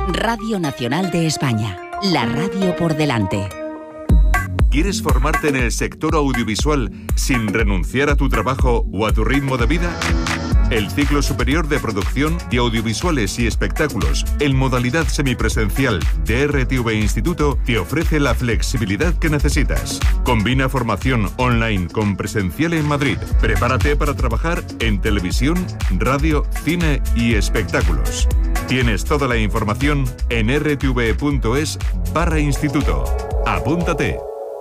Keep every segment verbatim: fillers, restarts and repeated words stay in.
Radio Nacional de España, la radio por delante. ¿Quieres formarte en el sector audiovisual sin renunciar a tu trabajo o a tu ritmo de vida? El ciclo superior de producción de audiovisuales y espectáculos en modalidad semipresencial de R T V Instituto te ofrece la flexibilidad que necesitas. Combina formación online con presencial en Madrid. Prepárate para trabajar en televisión, radio, cine y espectáculos. Tienes toda la información en r t v punto es barra instituto. Apúntate.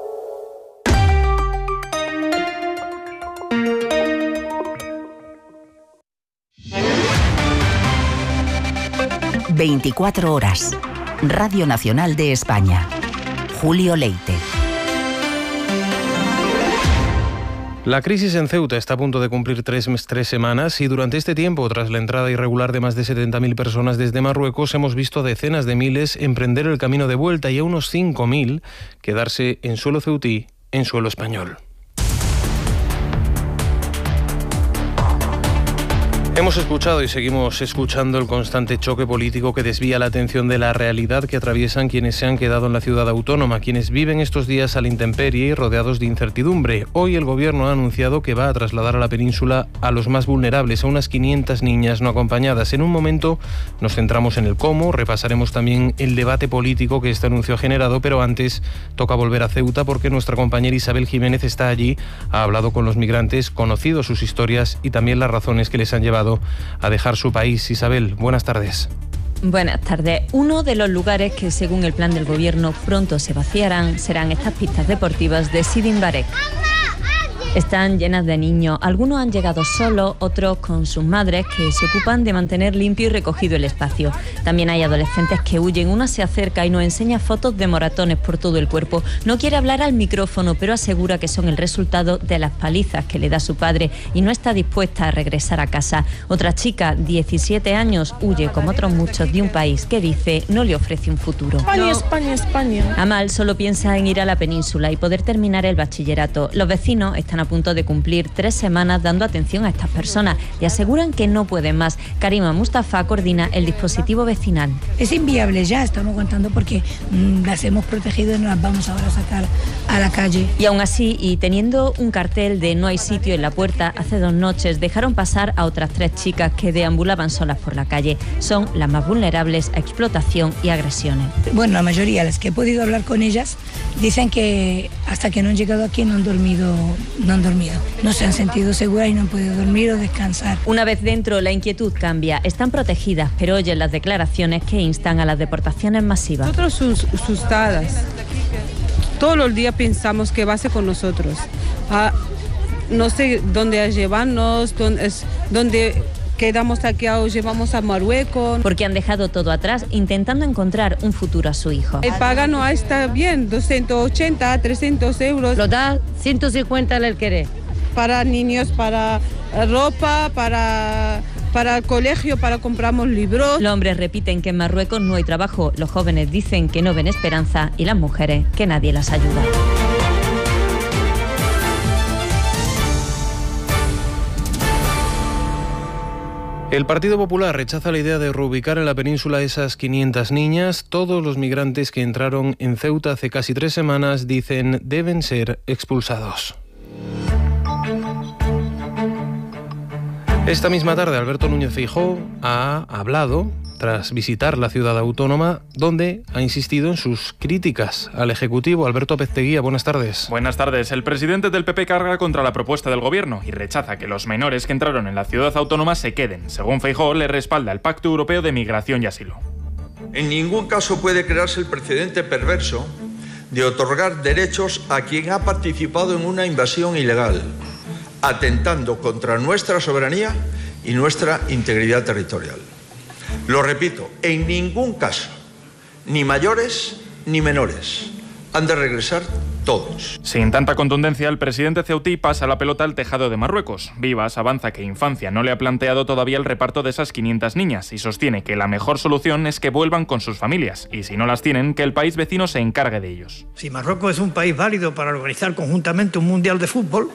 veinticuatro horas. Radio Nacional de España. Julio Leite. La crisis en Ceuta está a punto de cumplir tres, tres semanas y durante este tiempo, tras la entrada irregular de más de setenta mil personas desde Marruecos, hemos visto a decenas de miles emprender el camino de vuelta y a unos cinco mil quedarse en suelo ceutí, en suelo español. Hemos escuchado y seguimos escuchando el constante choque político que desvía la atención de la realidad que atraviesan quienes se han quedado en la ciudad autónoma, quienes viven estos días a la intemperie y rodeados de incertidumbre. Hoy el Gobierno ha anunciado que va a trasladar a la península a los más vulnerables, a unas quinientas niñas no acompañadas. En un momento nos centramos en el cómo, repasaremos también el debate político que este anuncio ha generado, pero antes toca volver a Ceuta porque nuestra compañera Isabel Jiménez está allí, ha hablado con los migrantes, conocido sus historias y también las razones que les han llevado a dejar su país. Isabel, buenas tardes. Buenas tardes. Uno de los lugares que, según el plan del Gobierno, pronto se vaciarán serán estas pistas deportivas de Sidi Mbarek. Están llenas de niños. Algunos han llegado solos, otros con sus madres que se ocupan de mantener limpio y recogido el espacio. También hay adolescentes que huyen. Una se acerca y nos enseña fotos de moratones por todo el cuerpo. No quiere hablar al micrófono, pero asegura que son el resultado de las palizas que le da su padre y no está dispuesta a regresar a casa. Otra chica, diecisiete años, huye, como otros muchos, de un país que dice no le ofrece un futuro. España, no. España, España. Amal solo piensa en ir a la península y poder terminar el bachillerato. Los vecinos están a punto de cumplir tres semanas dando atención a estas personas y aseguran que no pueden más. Karima Mustafa coordina el dispositivo vecinal. Es inviable ya, estamos aguantando porque mmm, las hemos protegido y no las vamos ahora a sacar a la calle. Y aún así, y teniendo un cartel de no hay sitio en la puerta, hace dos noches dejaron pasar a otras tres chicas que deambulaban solas por la calle. Son las más vulnerables a explotación y agresiones. Bueno, la mayoría, las que he podido hablar con ellas, dicen que hasta que no han llegado aquí no han dormido, no han dormido. No se han sentido seguras y no han podido dormir o descansar. Una vez dentro, la inquietud cambia. Están protegidas, pero oyen las declaraciones que instan a las deportaciones masivas. Nosotros asustadas. Todos los días pensamos qué va a hacer con nosotros. Ah, no sé dónde llevarnos, dónde, dónde quedamos aquí o llevamos a Marruecos. Porque han dejado todo atrás intentando encontrar un futuro a su hijo. El paga no está bien, doscientos ochenta, trescientos euros. Lo da ciento cincuenta el querer. Para niños, para ropa, para, para el colegio, para compramos libros. Los hombres repiten que en Marruecos no hay trabajo, los jóvenes dicen que no ven esperanza y las mujeres que nadie las ayuda. El Partido Popular rechaza la idea de reubicar en la península a esas quinientas niñas. Todos los migrantes que entraron en Ceuta hace casi tres semanas dicen deben ser expulsados. Esta misma tarde Alberto Núñez Feijóo ha hablado tras visitar la ciudad autónoma, donde ha insistido en sus críticas al Ejecutivo. Alberto Pezteguía, buenas tardes. Buenas tardes. El presidente del P P carga contra la propuesta del Gobierno y rechaza que los menores que entraron en la ciudad autónoma se queden. Según Feijóo, le respalda el Pacto Europeo de Migración y Asilo. En ningún caso puede crearse el precedente perverso de otorgar derechos a quien ha participado en una invasión ilegal, atentando contra nuestra soberanía y nuestra integridad territorial. Lo repito, en ningún caso, ni mayores ni menores, han de regresar todos. Sin tanta contundencia, el presidente ceutí pasa la pelota al tejado de Marruecos. Vivas avanza que Infancia no le ha planteado todavía el reparto de esas quinientas niñas y sostiene que la mejor solución es que vuelvan con sus familias y, si no las tienen, que el país vecino se encargue de ellos. Si Marruecos es un país válido para organizar conjuntamente un mundial de fútbol,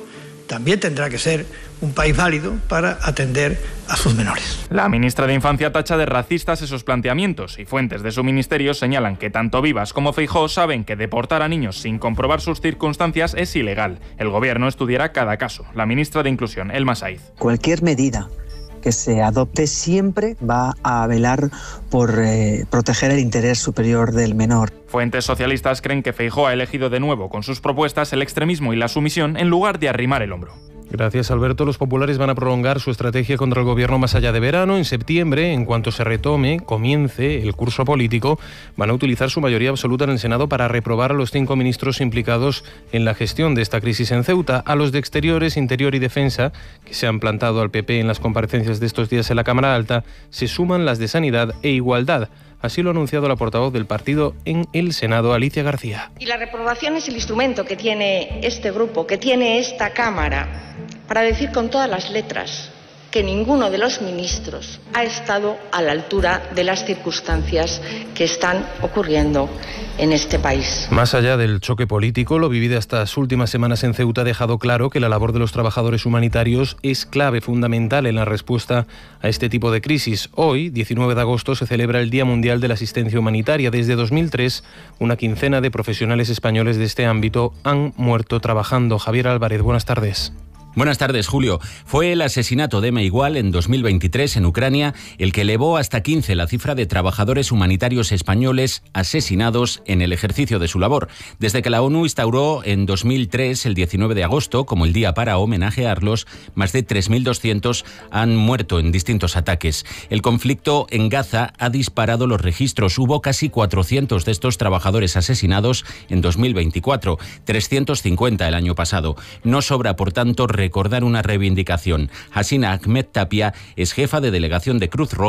también tendrá que ser un país válido para atender a sus menores. La ministra de Infancia tacha de racistas esos planteamientos y fuentes de su ministerio señalan que tanto Vivas como Feijóo saben que deportar a niños sin comprobar sus circunstancias es ilegal. El gobierno estudiará cada caso. La ministra de Inclusión, Elma Saiz. Cualquier medida que se adopte siempre va a velar por eh, proteger el interés superior del menor. Fuentes socialistas creen que Feijóo ha elegido de nuevo con sus propuestas el extremismo y la sumisión en lugar de arrimar el hombro. Gracias, Alberto. Los populares van a prolongar su estrategia contra el gobierno más allá de verano. En septiembre, en cuanto se retome, comience el curso político, van a utilizar su mayoría absoluta en el Senado para reprobar a los cinco ministros implicados en la gestión de esta crisis en Ceuta. A los de Exteriores, Interior y Defensa, que se han plantado al P P en las comparecencias de estos días en la Cámara Alta, se suman las de Sanidad e Igualdad. Así lo ha anunciado la portavoz del partido en el Senado, Alicia García. Y la reprobación es el instrumento que tiene este grupo, que tiene esta Cámara, para decir con todas las letras que ninguno de los ministros ha estado a la altura de las circunstancias que están ocurriendo en este país. Más allá del choque político, lo vivido estas últimas semanas en Ceuta ha dejado claro que la labor de los trabajadores humanitarios es clave, fundamental en la respuesta a este tipo de crisis. Hoy, diecinueve de agosto, se celebra el Día Mundial de la Asistencia Humanitaria. Desde dos mil tres, una quincena de profesionales españoles de este ámbito han muerto trabajando. Javier Álvarez, buenas tardes. Buenas tardes, Julio. Fue el asesinato de Meigual en dos mil veintitrés en Ucrania el que elevó hasta quince la cifra de trabajadores humanitarios españoles asesinados en el ejercicio de su labor. Desde que la ONU instauró en dos mil tres, el diecinueve de agosto, como el día para homenajearlos, más de tres mil doscientos han muerto en distintos ataques. El conflicto en Gaza ha disparado los registros. Hubo casi cuatrocientos de estos trabajadores asesinados en dos mil veinticuatro, trescientos cincuenta el año pasado. No sobra, por tanto, recordar una reivindicación. Hasina Ahmed Tapia es jefa de delegación de Cruz Roja